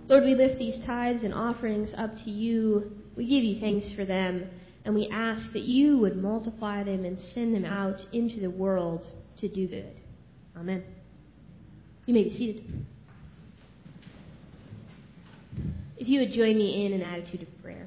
Lord, we lift these tithes and offerings up to you. We give you thanks for them, and we ask that you would multiply them and send them out into the world to do good. Amen. You may be seated. If you would join me in an attitude of prayer.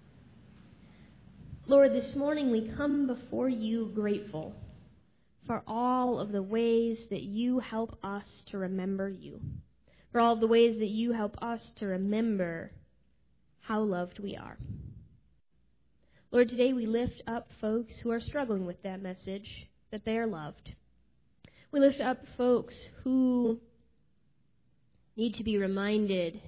Lord, this morning we come before you grateful for all of the ways that you help us to remember you, for all of the ways that you help us to remember how loved we are. Lord, today we lift up folks who are struggling with that message, that they are loved. We lift up folks who need to be reminded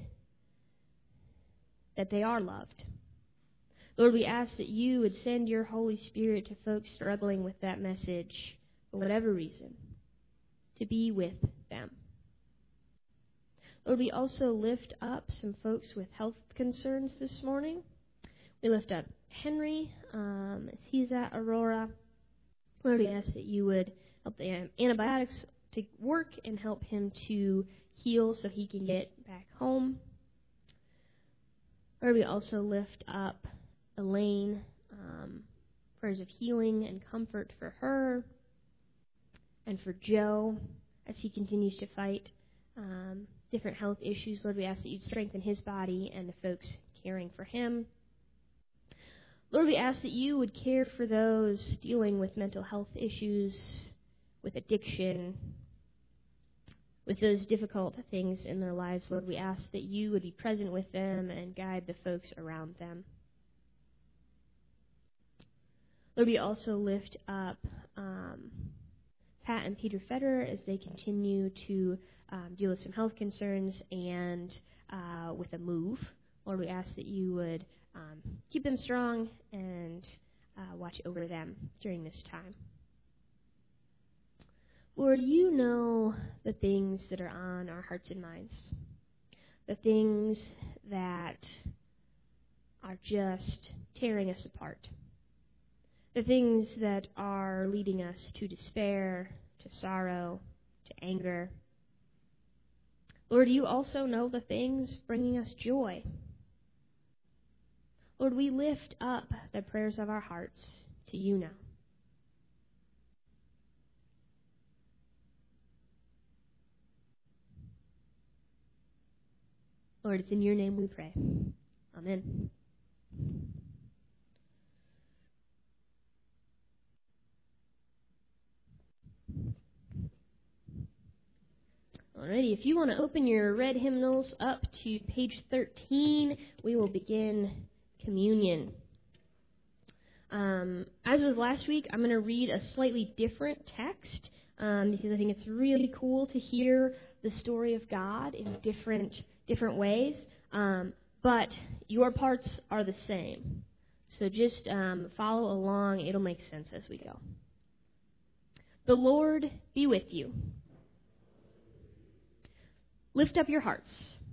that they are loved. Lord, we ask that you would send your Holy Spirit to folks struggling with that message for whatever reason, to be with them. Lord, we also lift up some folks with health concerns this morning. We lift up Henry, as he's at Aurora. Lord, we ask that you would help the antibiotics to work and help him to heal so he can get back home. Lord, we also lift up Elaine, prayers of healing and comfort for her, and for Joe as he continues to fight different health issues. Lord, we ask that you'd strengthen his body and the folks caring for him. Lord, we ask that you would care for those dealing with mental health issues, with addiction, with those difficult things in their lives. Lord, we ask that you would be present with them and guide the folks around them. Lord, we also lift up Pat and Peter Federer as they continue to deal with some health concerns and with a move. Lord, we ask that you would keep them strong and watch over them during this time. Lord, you know the things that are on our hearts and minds, the things that are just tearing us apart, the things that are leading us to despair, to sorrow, to anger. Lord, you also know the things bringing us joy. Lord, we lift up the prayers of our hearts to you now. Lord, it's in your name we pray. Amen. Alrighty, if you want to open your red hymnals up to page 13, we will begin communion. As with last week, I'm going to read a slightly different text because I think it's really cool to hear the story of God in different ways, but your parts are the same. So just follow along. It'll make sense as we go. The Lord be with you. Lift up your hearts.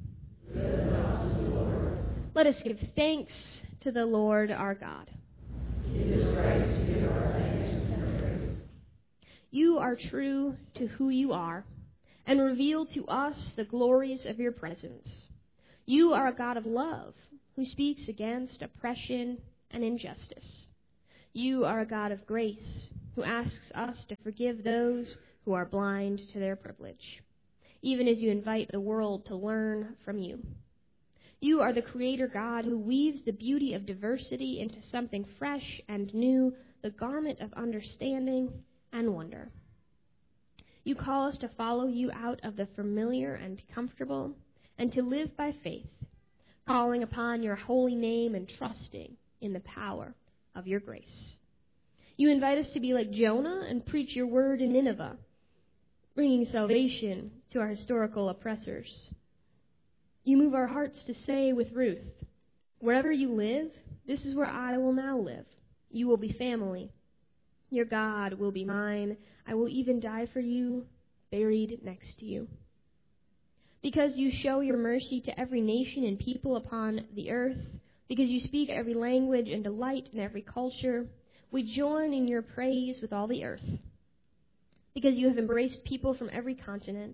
Let us give thanks to the Lord our God. It is right to give our thanks and praise. You are true to who you are, and reveal to us the glories of your presence. You are a God of love, who speaks against oppression and injustice. You are a God of grace, who asks us to forgive those who are blind to their privilege, even as you invite the world to learn from you. You are the Creator God who weaves the beauty of diversity into something fresh and new, the garment of understanding and wonder. You call us to follow you out of the familiar and comfortable, and to live by faith, calling upon your holy name and trusting in the power of your grace. You invite us to be like Jonah and preach your word in Nineveh, bringing salvation to our historical oppressors. You move our hearts to say with Ruth, wherever you live, this is where I will now live. You will be family. Your God will be mine. I will even die for you, buried next to you. Because you show your mercy to every nation and people upon the earth, because you speak every language and delight in every culture, we join in your praise with all the earth. Because you have embraced people from every continent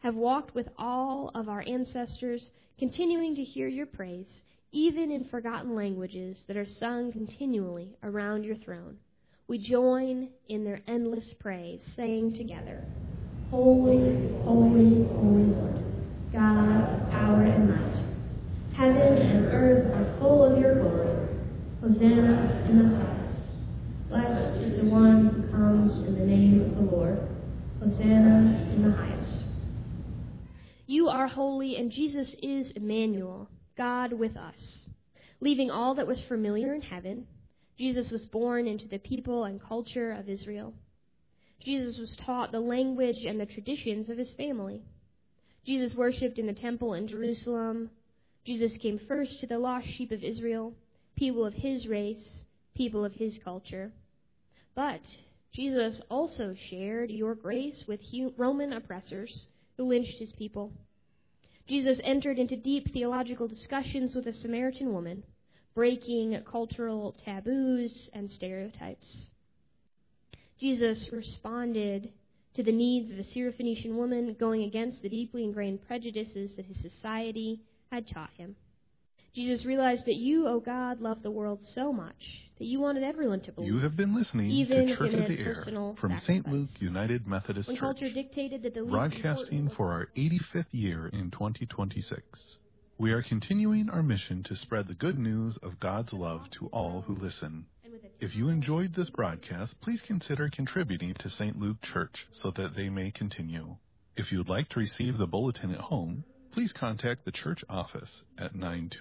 have walked with all of our ancestors, continuing to hear your praise, even in forgotten languages that are sung continually around your throne. We join in their endless praise, saying together, Holy, holy, holy Lord, God of power and might. Heaven and earth are full of your glory. Hosanna in the highest. Blessed is the one who comes in the name of the Lord. Hosanna in the highest. You are holy, and Jesus is Emmanuel, God with us. Leaving all that was familiar in heaven, Jesus was born into the people and culture of Israel. Jesus was taught the language and the traditions of his family. Jesus worshipped in the temple in Jerusalem. Jesus came first to the lost sheep of Israel, people of his race, people of his culture. But Jesus also shared your grace with Roman oppressors who lynched his people. Jesus entered into deep theological discussions with a Samaritan woman, breaking cultural taboos and stereotypes. Jesus responded to the needs of a Syrophoenician woman, going against the deeply ingrained prejudices that his society had taught him. Jesus realized that you, O God, loved the world so much that you wanted everyone to believe. You have been listening even to Church in of the a Air personal from sacrifice. St. Luke United Methodist When Church, culture dictated that the least broadcasting important for our 85th year in 2026. We are continuing our mission to spread the good news of God's love to all who listen. If you enjoyed this broadcast, please consider contributing to St. Luke Church so that they may continue. If you would like to receive the bulletin at home, please contact the church office at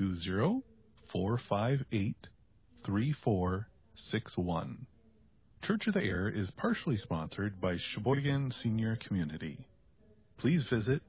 920-458-3461. Church of the Air is partially sponsored by Sheboygan Senior Community. Please visit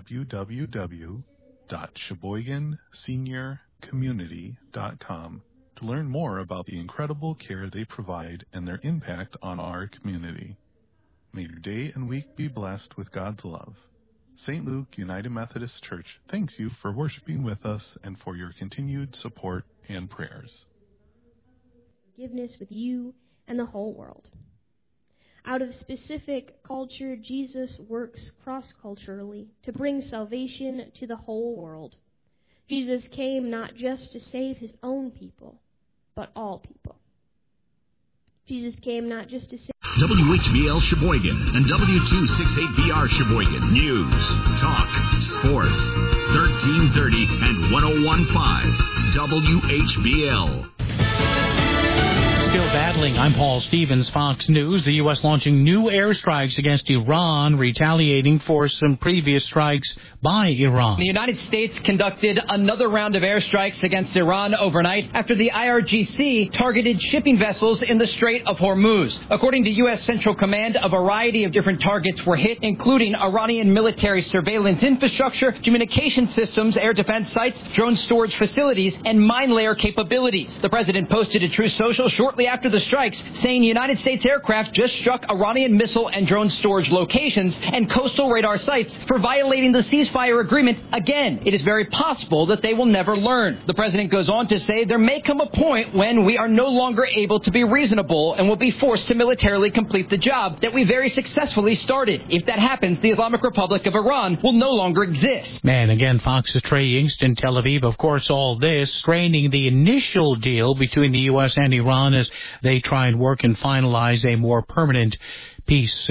www.sheboyganseniorcommunity.com to learn more about the incredible care they provide and their impact on our community. May your day and week be blessed with God's love. St. Luke United Methodist Church thanks you for worshiping with us and for your continued support and prayers. Forgiveness with you and the whole world. Out of specific culture, Jesus works cross-culturally to bring salvation to the whole world. Jesus came not just to save his own people, but all people. Jesus came not just to save WHBL Sheboygan and W268BR Sheboygan. News, talk, sports, 1330 and 101.5 WHBL. Still battling. I'm Paul Stevens, Fox News. The U.S. launching new airstrikes against Iran, retaliating for some previous strikes by Iran. The United States conducted another round of airstrikes against Iran overnight after the IRGC targeted shipping vessels in the Strait of Hormuz. According to U.S. Central Command, a variety of different targets were hit, including Iranian military surveillance infrastructure, communication systems, air defense sites, drone storage facilities, and mine layer capabilities. The president posted a Truth Social shortly after the strikes, saying United States aircraft just struck Iranian missile and drone storage locations and coastal radar sites for violating the ceasefire agreement. Again, it is very possible that they will never learn. The president goes on to say there may come a point when we are no longer able to be reasonable and will be forced to militarily complete the job that we very successfully started. If that happens, the Islamic Republic of Iran will no longer exist. And again, Fox's Trey Yingst in Tel Aviv. Of course, all this straining the initial deal between the U.S. and Iran as they try and work and finalize a more permanent peace